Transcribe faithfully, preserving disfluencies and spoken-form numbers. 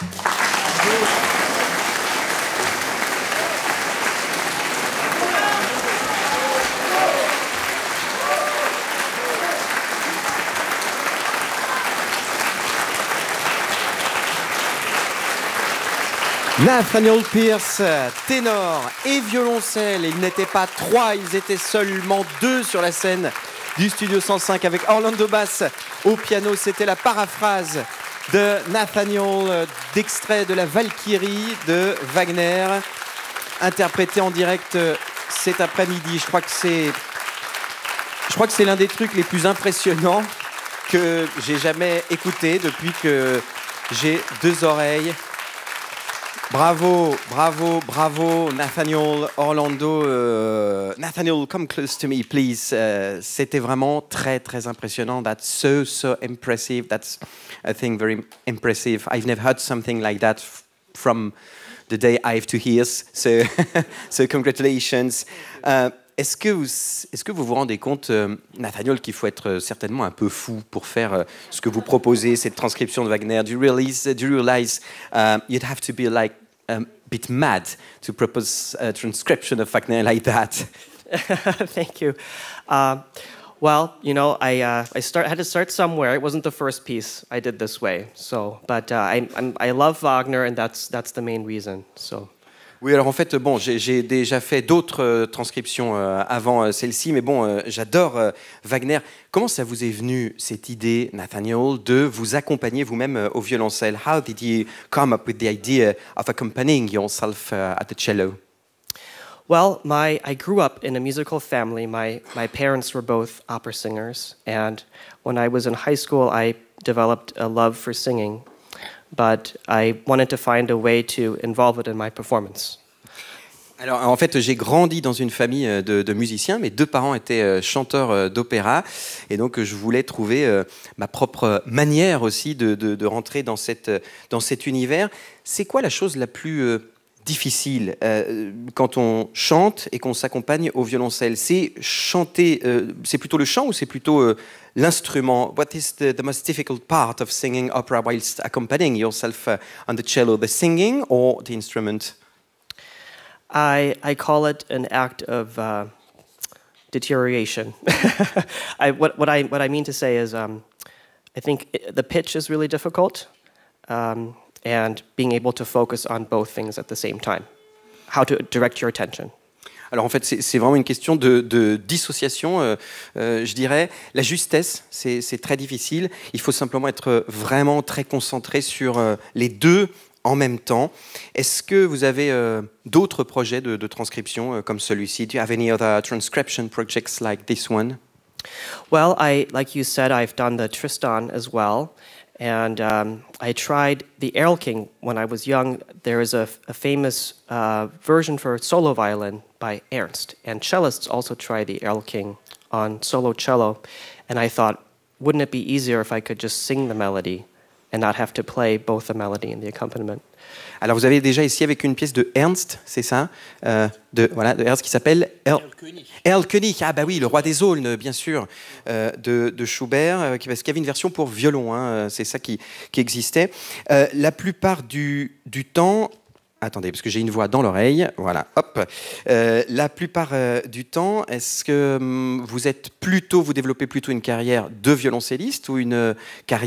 Nathaniel Pierce, ténor et violoncelle. Ils n'étaient pas trois, ils étaient seulement deux sur la scène du Studio cent cinq avec Orlando Bass au piano. C'était la paraphrase de Nathaniel d'extrait de la Valkyrie de Wagner, interprété en direct cet après-midi. Je crois que c'est, je crois que c'est l'un des trucs les plus impressionnants que j'ai jamais écouté depuis que j'ai deux oreilles. Bravo, bravo, bravo, Nathaniel, Orlando. Uh, Nathaniel, come close to me, please. Uh, c'était vraiment très, très impressionnant. That's so, so impressive. That's, I think, very impressive. I've never heard something like that f- from the day I have two ears. So, so congratulations. Uh, Est-ce que, vous, est-ce que vous vous rendez compte, euh, Nathaniel, qu'il faut être euh, certainement un peu fou pour faire euh, ce que vous proposez, cette transcription de Wagner? Do you realize, do you realize um, you'd have to be like a bit mad to propose a transcription of Wagner like that? Thank you. Uh, well, you know, I uh, I start had to start somewhere. It wasn't the first piece I did this way. So, but uh, I I'm, I love Wagner, and that's that's the main reason. So. Oui, alors en fait, bon, j'ai, j'ai déjà fait d'autres euh, transcriptions euh, avant euh, celle-ci, mais bon, euh, j'adore euh, Wagner. Comment ça vous est venu, cette idée, Nathaniel, de vous accompagner vous-même euh, au violoncelle? How did you come up with the idea of accompanying yourself uh, at the cello? Well, my I grew up in a musical family. My my parents were both opera singers, and when I was in high school, I developed a love for singing. But I wanted to find a way to involve it in my performance. Alors, en fait, j'ai grandi dans une famille de, de musiciens. Mes deux parents étaient chanteurs d'opéra. Et donc, je voulais trouver euh, ma propre manière aussi de, de, de rentrer dans, cette, dans cet univers. C'est quoi la chose la plus euh, difficile euh, quand on chante et qu'on s'accompagne au violoncelle? C'est chanter, euh, c'est plutôt le chant ou c'est plutôt euh, l'instrument? What is the, the most difficult part of singing opera whilst accompanying yourself uh, on the cello? The singing or the instrument? I I call it an act of uh, deterioration. I, what what I what I mean to say is, um, I think it, the pitch is really difficult, um, and being able to focus on both things at the same time. How to direct your attention. Alors en fait, c'est, c'est vraiment une question de, de dissociation, euh, euh, je dirais. La justesse, c'est, c'est très difficile. Il faut simplement être vraiment très concentré sur euh, les deux en même temps. Est-ce que vous avez euh, d'autres projets de, de transcription euh, comme celui-ci? Do you have any other transcription projects like this one? Well, I like you said, I've done the Tristan as well. And um, I tried the Erl King when I was young. There is a, a famous uh, version for solo violin by Ernst. And cellists also try the Erl King on solo cello. And I thought, wouldn't it be easier if I could just sing the melody and not have to play both the melody and the accompaniment? Alors vous avez déjà ici avec une pièce de Ernst, c'est ça, euh, de voilà, de Ernst qui s'appelle Erl, Erl König. Erl König. Ah bah oui, le roi des aulnes, bien sûr, euh, de, de Schubert, euh, qui, parce qu'il y avait une version pour violon, hein, c'est ça qui, qui existait. Euh, la plupart du, du temps. Attendez, parce que j'ai une voix dans l'oreille. Voilà, hop. Euh, la plupart euh, du temps, est-ce que hum, vous êtes plutôt, vous développez plutôt une carrière de violoncelliste ou une euh, carrière